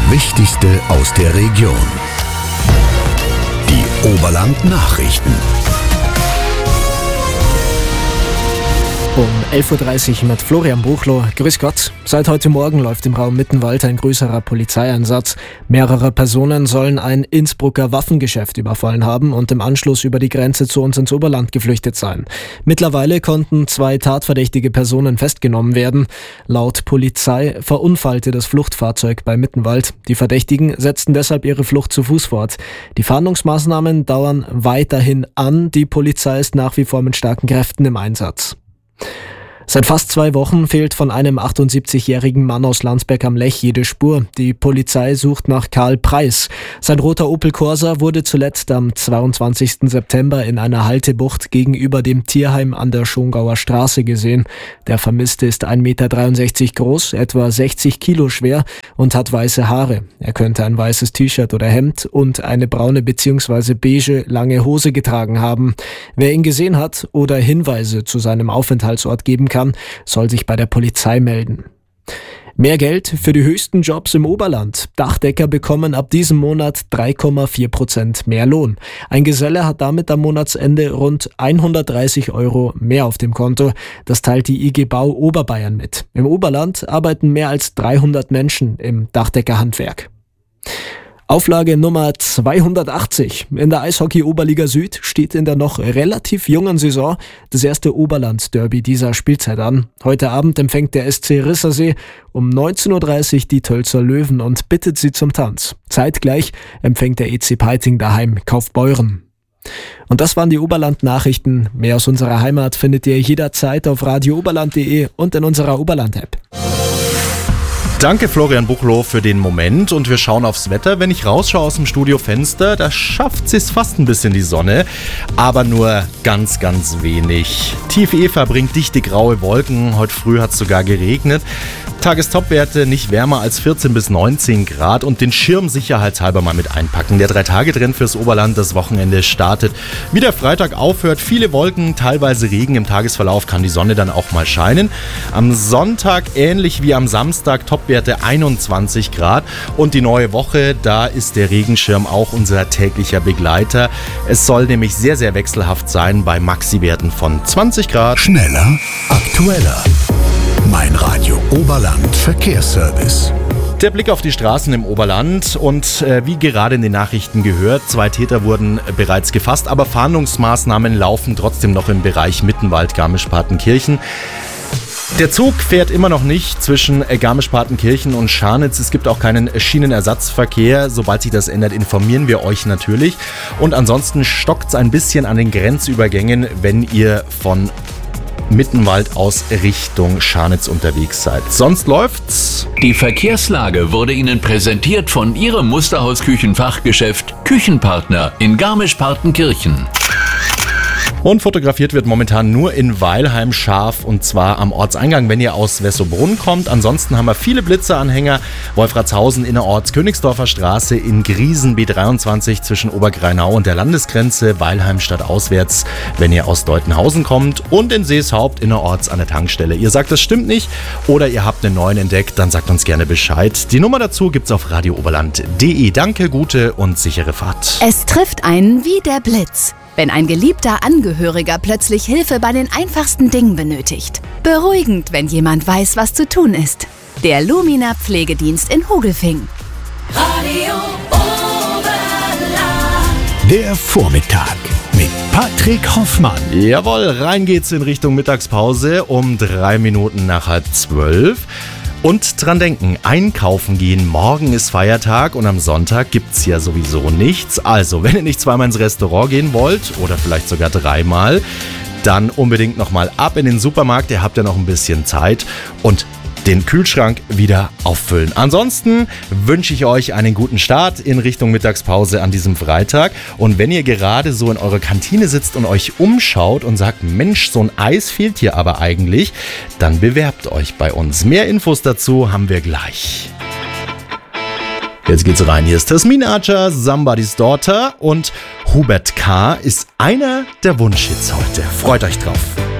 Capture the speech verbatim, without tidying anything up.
Wichtigste aus der Region. Die Oberland-Nachrichten. Um elf Uhr dreißig mit Florian Buchloh. Grüß Gott. Seit heute Morgen läuft im Raum Mittenwald ein größerer Polizeieinsatz. Mehrere Personen sollen ein Innsbrucker Waffengeschäft überfallen haben und im Anschluss über die Grenze zu uns ins Oberland geflüchtet sein. Mittlerweile konnten zwei tatverdächtige Personen festgenommen werden. Laut Polizei verunfallte das Fluchtfahrzeug bei Mittenwald. Die Verdächtigen setzten deshalb ihre Flucht zu Fuß fort. Die Fahndungsmaßnahmen dauern weiterhin an. Die Polizei ist nach wie vor mit starken Kräften im Einsatz. Seit fast zwei Wochen fehlt von einem achtundsiebzigjährigen Mann aus Landsberg am Lech jede Spur. Die Polizei sucht nach Karl Preis. Sein roter Opel Corsa wurde zuletzt am zweiundzwanzigsten September in einer Haltebucht gegenüber dem Tierheim an der Schongauer Straße gesehen. Der Vermisste ist ein Meter dreiundsechzig groß, etwa sechzig Kilo schwer und hat weiße Haare. Er könnte ein weißes T-Shirt oder Hemd und eine braune bzw. beige lange Hose getragen haben. Wer ihn gesehen hat oder Hinweise zu seinem Aufenthaltsort geben kann, soll sich bei der Polizei melden. Mehr Geld für die höchsten Jobs im Oberland. Dachdecker bekommen ab diesem Monat drei Komma vier Prozent mehr Lohn. Ein Geselle hat damit am Monatsende rund hundertdreißig Euro mehr auf dem Konto. Das teilt die I G Bau Oberbayern mit. Im Oberland arbeiten mehr als dreihundert Menschen im Dachdeckerhandwerk. Auflage Nummer zweihundertachtzig. In der Eishockey-Oberliga Süd steht in der noch relativ jungen Saison das erste Oberland-Derby dieser Spielzeit an. Heute Abend empfängt der S C Rissersee um neunzehn Uhr dreißig die Tölzer Löwen und bittet sie zum Tanz. Zeitgleich empfängt der E C Peiting daheim Kaufbeuren. Und das waren die Oberland-Nachrichten. Mehr aus unserer Heimat findet ihr jederzeit auf radio oberland punkt de und in unserer Oberland-App. Danke Florian Buchloh für den Moment und wir schauen aufs Wetter. Wenn ich rausschaue aus dem Studiofenster, da schafft es fast ein bisschen die Sonne, aber nur ganz, ganz wenig. Tief Eva bringt dichte graue Wolken, heute früh hat es sogar geregnet. Tagestopwerte nicht wärmer als vierzehn bis neunzehn Grad und den Schirm sicherheitshalber mal mit einpacken. Der Drei-Tage-Trend fürs Oberland, das Wochenende startet. Wie der Freitag aufhört, viele Wolken, teilweise Regen. Im Tagesverlauf kann die Sonne dann auch mal scheinen. Am Sonntag ähnlich wie am Samstag, Topwerte einundzwanzig Grad. Und die neue Woche, da ist der Regenschirm auch unser täglicher Begleiter. Es soll nämlich sehr, sehr wechselhaft sein bei Maxi-Werten von zwanzig Grad. Schneller, aktueller. Mein Radio Oberland Verkehrsservice. Der Blick auf die Straßen im Oberland und äh, wie gerade in den Nachrichten gehört, zwei Täter wurden äh, bereits gefasst, aber Fahndungsmaßnahmen laufen trotzdem noch im Bereich Mittenwald, Garmisch-Partenkirchen. Der Zug fährt immer noch nicht zwischen Garmisch-Partenkirchen und Scharnitz. Es gibt auch keinen Schienenersatzverkehr. Sobald sich das ändert, informieren wir euch natürlich. Und ansonsten stockt es ein bisschen an den Grenzübergängen, wenn ihr von Mittenwald aus Richtung Scharnitz unterwegs seid. Sonst läuft's. Die Verkehrslage wurde Ihnen präsentiert von Ihrem Musterhaus-Küchenfachgeschäft Küchenpartner in Garmisch-Partenkirchen. Und fotografiert wird momentan nur in Weilheim scharf und zwar am Ortseingang, wenn ihr aus Wessobrunn kommt. Ansonsten haben wir viele Blitzeanhänger. Wolfratshausen innerorts, Königsdorfer Straße, in Griesen B dreiundzwanzig zwischen Obergreinau und der Landesgrenze, Weilheim stadtauswärts, wenn ihr aus Deutenhausen kommt und in Seeshaupt innerorts an der Tankstelle. Ihr sagt, das stimmt nicht oder ihr habt einen neuen entdeckt, dann sagt uns gerne Bescheid. Die Nummer dazu gibt's auf radio oberland punkt de. Danke, gute und sichere Fahrt. Es trifft einen wie der Blitz, wenn ein geliebter Angehöriger plötzlich Hilfe bei den einfachsten Dingen benötigt. Beruhigend, wenn jemand weiß, was zu tun ist. Der Lumina Pflegedienst in Hogelfing. Radio Oberland. Der Vormittag mit Patrick Hoffmann. Jawohl, rein geht's in Richtung Mittagspause um drei Minuten nach halb zwölf. Und dran denken, einkaufen gehen, morgen ist Feiertag und am Sonntag gibt's ja sowieso nichts. Also, wenn ihr nicht zweimal ins Restaurant gehen wollt oder vielleicht sogar dreimal, dann unbedingt nochmal ab in den Supermarkt, ihr habt ja noch ein bisschen Zeit und den Kühlschrank wieder auffüllen. Ansonsten wünsche ich euch einen guten Start in Richtung Mittagspause an diesem Freitag. Und wenn ihr gerade so in eurer Kantine sitzt und euch umschaut und sagt, Mensch, so ein Eis fehlt hier aber eigentlich, dann bewerbt euch bei uns. Mehr Infos dazu haben wir gleich. Jetzt geht's rein. Hier ist Tasmin Archer, Somebody's Daughter und Hubert K. ist einer der Wunschhits heute. Freut euch drauf.